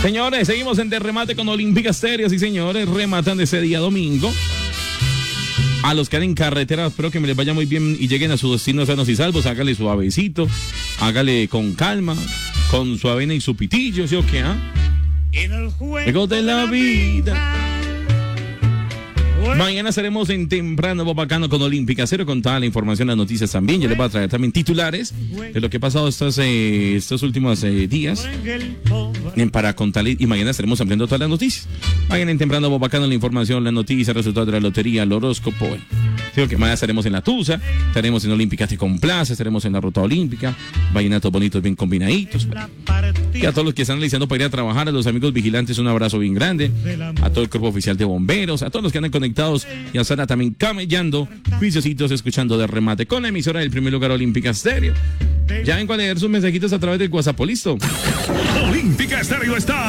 Señores, seguimos en remate con Olímpica Estéreo, sí señores, rematan ese día domingo. A los que anden en carretera, espero que me les vaya muy bien y lleguen a su destino sanos y salvos. Hágale suavecito, hágale con calma, con su avena y su pitillo, ¿sí o qué? En el juego de la vida. Mañana estaremos en temprano bacano con Olímpica Estéreo con toda la información, las noticias también. Yo les voy a traer también titulares de lo que ha pasado estos últimos días para contarles, y mañana estaremos ampliando todas las noticias. Mañana en temprano bacano la información, las noticias, resultados de la lotería, el horóscopo. Bueno, digo que mañana estaremos en la Tusa, estaremos en Olímpica Te Complace, estaremos en la Ruta Olímpica, vallenatos bonitos bien combinaditos. Y a todos los que están analizando para ir a trabajar, a los amigos vigilantes, un abrazo bien grande, a todo el cuerpo oficial de bomberos, a todos los que andan conectados y a Sara también camellando, juiciositos, escuchando de remate con la emisora del primer lugar Olímpica Estéreo. Ya vengo a leer sus mensajitos a través del WhatsApp, ¿listo? Olímpica Estéreo está